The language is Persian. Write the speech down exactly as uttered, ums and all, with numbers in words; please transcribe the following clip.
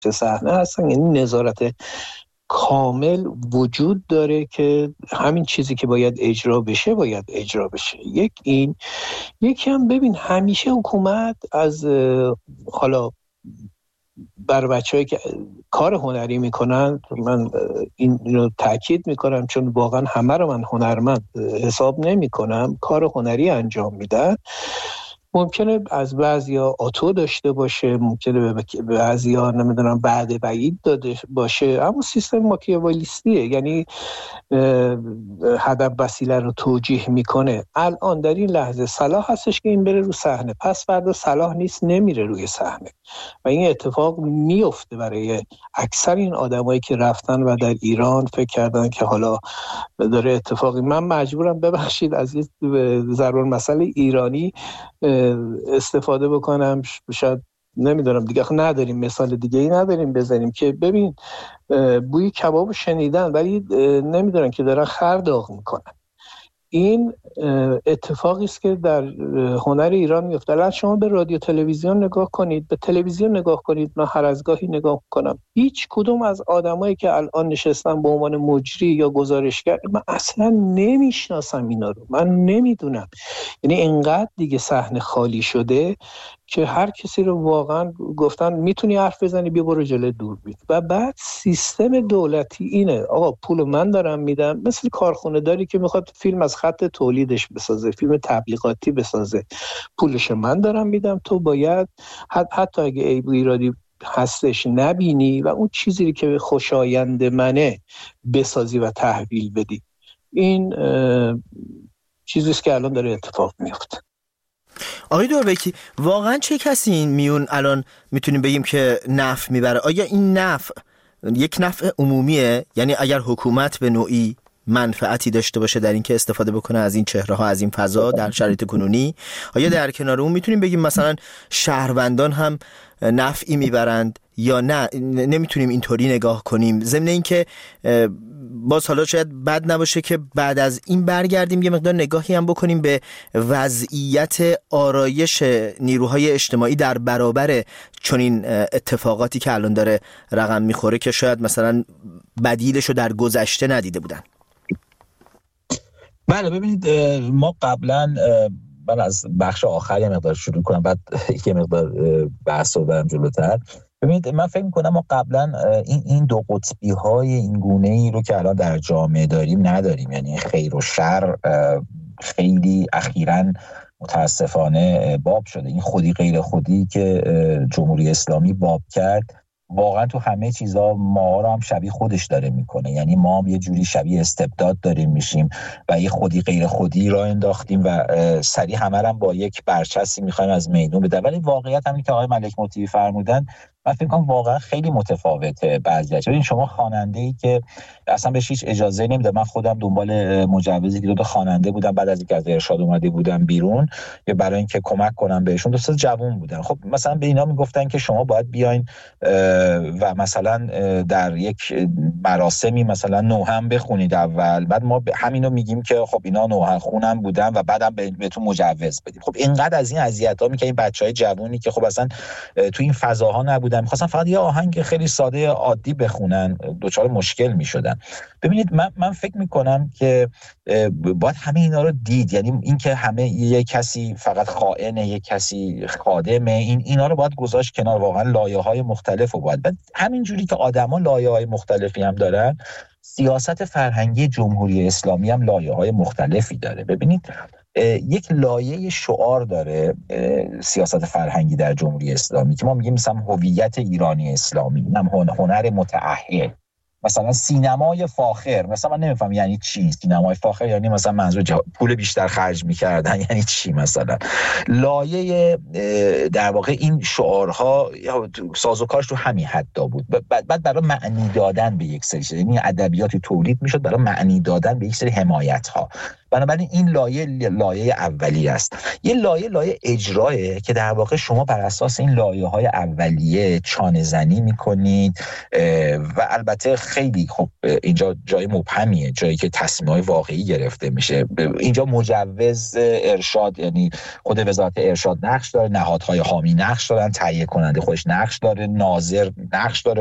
صحنه هستن، یعنی نظارت کامل وجود داره که همین چیزی که باید اجرا بشه باید اجرا بشه. یک این یکی هم ببین همیشه حکومت از حالا بر بچه‌هایی که کار هنری میکنن، من این رو تاکید میکنم چون واقعا همه رو من هنرمند حساب نمیکنم، کار هنری انجام میدن، ممکنه از بعضیا آتو داشته باشه، ممکنه به بعضیا نمیدونم بعد بعید داده باشه، اما سیستم ماکیاولیستیه، یعنی هدف وسیله رو توجیه میکنه. الان در این لحظه صلاح هستش که این بره رو صحنه، پس فردا صلاح نیست نمیره روی صحنه و این اتفاق میفته برای اکثر این آدمایی که رفتن و در ایران فکر کردن که حالا داره اتفاقی. من مجبورم ببخشید از یه ضرب المثل ایرانی استفاده بکنم، شاید نمیدونم دیگه نداریم مثال دیگه ای نداریم بزنیم که ببین بوی کباب شنیدن ولی نمیدونن که دارن خر داغ میکنن. این اتفاقی است که در هنر ایران میفته. الان شما به رادیو تلویزیون نگاه کنید، به تلویزیون نگاه کنید، من هر از گاهی نگاه کنم، هیچ کدوم از آدمایی که الان نشستن به عنوان مجری یا گزارشگر من اصلا نمیشناسم اینا رو، من نمیدونم. یعنی اینقدر دیگه صحنه خالی شده که هر کسی رو واقعا گفتن میتونی حرف بزنی بیا برو جلوی دوربین. و بعد سیستم دولتی اینه آقا پول من دارم میدم، مثل کارخونه داری که میخواد فیلم از خط تولیدش بسازه، فیلم تبلیغاتی بسازه، پولش من دارم میدم، تو باید حتی اگه عیب و ایرادی هستش نبینی و اون چیزی که خوشایند منه بسازی و تحویل بدی. این چیزیست که الان داره اتفاق میفته. آقای دوربکی، واقعا چه کسی این میون الان میتونیم بگیم که نفع میبره؟ آیا این نفع یک نفع عمومیه؟ یعنی اگر حکومت به نوعی منفعتی داشته باشه در این که استفاده بکنه از این چهره ها، از این فضا در شرایط کنونی، آیا در کنار اون میتونیم بگیم مثلا شهروندان هم نفعی میبرند یا نه؟ نمیتونیم اینطوری نگاه کنیم. ضمن این که باز حالا شاید بد نباشه که بعد از این برگردیم یه مقدار نگاهی هم بکنیم به وضعیت آرایش نیروهای اجتماعی در برابر چنین اتفاقاتی که الان داره رقم میخوره که شاید مثلا بدیلشو در گذشته ندیده بودن. بله ببینید، ما قبلا، من از بخش آخر یه مقدار شروع کنم بعد یه مقدار بحث رو برم جلوتر. ببینید من فکر می‌کنم ما قبلا این این دو قطبی های این گونه‌ای رو که الان در جامعه داریم نداریم، یعنی خیر و شر خیلی اخیراً متاسفانه باب شده. این خودی غیر خودی که جمهوری اسلامی باب کرد واقعا تو همه چیزا ما رو هم شبیه خودش داره میکنه. یعنی ما هم یه جوری شبیه استبداد داریم میشیم و یه خودی غیر خودی را انداختیم و سریع همه هم با یک برچسبی میخوایم از میدون بدن. ولی واقعیت همین که آقای ملک موطیی فرمودن من فکر کنم واقعا خیلی متفاوته. بعضی‌اش ببین شما خواننده‌ای که اصلا بهش هیچ اجازه نمیده، من خودم دنبال مجوزی که دو تا خواننده بودم بعد از اینکه از ارشاد اومده بودم بیرون یا برای اینکه کمک کنم بهشون، دو تا جوون بودن. خب مثلا به اینا میگفتن که شما باید بیاین و مثلا در یک مراسمی مثلا نوحه بخونید اول، بعد ما همینو میگیم که خب اینا نوحه خونم بودن و بعدم بهتون مجوز بدیم. خب اینقدر از این اذیت‌ها میکنه این بچهای جوونی که خب اصلا تو این فضاها نبودن، می‌خواستن فقط یه آهنگ خیلی ساده عادی بخونن، دوچار مشکل می‌شدن. ببینید من من فکر می‌کنم که باید همه اینا رو دید، یعنی این که همه یه کسی فقط خائنه، یه کسی خادمه، این اینا رو باید گذاشت کنار. واقعا لایه‌های مختلف رو باید، بعد همین جوری که آدما لایه‌های مختلفی هم دارن، سیاست فرهنگی جمهوری اسلامی هم لایه‌های مختلفی داره. ببینید یک لایه شعار داره سیاست فرهنگی در جمهوری اسلامی که ما میگیم مثلا هویت ایرانی اسلامی، هم هنر متأهل، مثلا سینمای فاخر. مثلا من نمیفهم یعنی چی سینمای فاخر، یعنی مثلا منظور جا... پول بیشتر خرج میکردن یعنی چی؟ مثلا لایه در واقع این شعارها سازوکارش تو همین حدا بود. بعد بعد برای معنی دادن به یک سری، یعنی ادبیاتی تولید میشد برای معنی دادن به یک سری حمایت ها. بنابراین این لایه لایه اولیه است. یه لایه لایه اجرایه که در واقع شما بر اساس این لایه‌های اولیه چانه زنی میکنید و البته خیلی خب اینجا جای مبهمیه، جایی که تصمیم‌های واقعی گرفته میشه. اینجا مجوز ارشاد، یعنی خود وزارت ارشاد نقش داره، نهادهای حامی نقش دارن، تهیه کننده خودش نقش داره، ناظر نقش داره،